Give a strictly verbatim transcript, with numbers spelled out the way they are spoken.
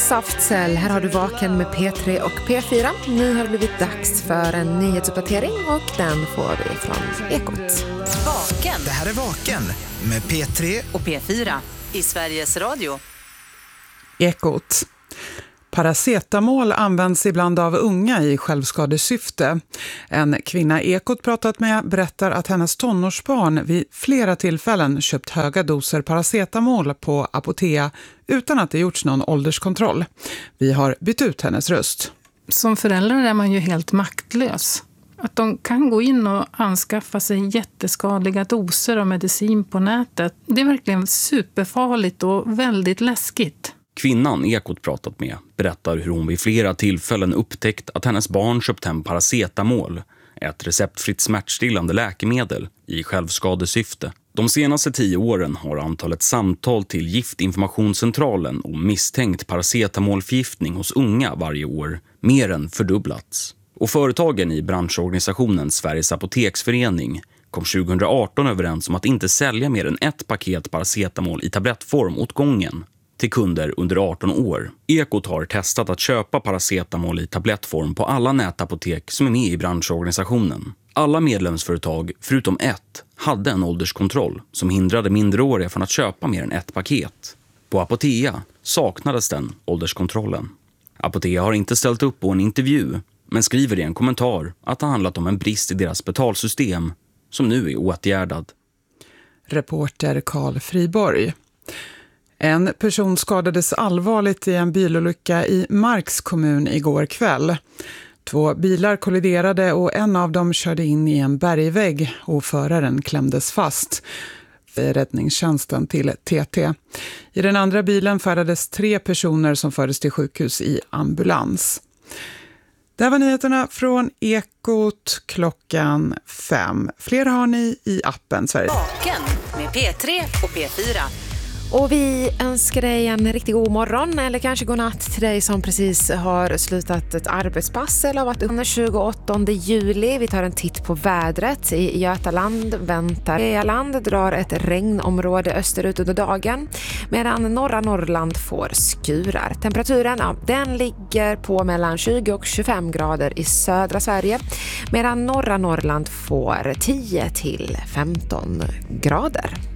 Saftcell, här har du Vaken med P tre och P fyra. Nu har det blivit dags för en nyhetsuppdatering och den får vi från Ekot. Vaken. Det här är Vaken med P tre och P fyra i Sveriges Radio. Ekot. Paracetamol används ibland av unga i självskadesyfte. En kvinna Ekot pratat med berättar att hennes tonårsbarn vid flera tillfällen köpt höga doser paracetamol på Apotea utan att det gjorts någon ålderskontroll. Vi har bytt ut hennes röst. Som förälder är man ju helt maktlös. Att de kan gå in och anskaffa sig jätteskadliga doser av medicin på nätet, det är verkligen superfarligt och väldigt läskigt. Kvinnan Ekot pratat med berättar hur hon vid flera tillfällen upptäckt att hennes barn köpt hem paracetamol, ett receptfritt smärtstillande läkemedel, i självskadesyfte. De senaste tio åren har antalet samtal till Giftinformationscentralen om misstänkt paracetamolförgiftning hos unga varje år mer än fördubblats. Och företagen i branschorganisationen Sveriges Apoteksförening kom tjugohundraarton överens om att inte sälja mer än ett paket paracetamol i tablettform åt gången till kunder under arton år. Ekot har testat att köpa paracetamol i tablettform på alla nätapotek som är med i branschorganisationen. Alla medlemsföretag, förutom ett, hade en ålderskontroll som hindrade minderåriga från att köpa mer än ett paket. På Apotea saknades den ålderskontrollen. Apotea har inte ställt upp på en intervju, men skriver i en kommentar att det handlat om en brist i deras betalsystem som nu är åtgärdad. Reporter Carl Friborg. En person skadades allvarligt i en bilolycka i Marks kommun igår kväll. Två bilar kolliderade och en av dem körde in i en bergvägg och föraren klämdes fast. Räddningstjänsten till T T. I den andra bilen färdades tre personer som fördes till sjukhus i ambulans. Det var nyheterna från Ekot klockan fem. Fler har ni i appen Sverige. Vaken med P tre och P fyra. Och vi önskar dig en riktigt god morgon eller kanske god natt till dig som precis har slutat ett arbetspass eller varit under tjugoåttonde juli. Vi tar en titt på vädret. I Götaland väntar Svealand drar ett regnområde österut under dagen medan norra Norrland får skurar. Temperaturen, ja, den ligger på mellan tjugo och tjugofem grader i södra Sverige medan norra Norrland får tio till femton grader.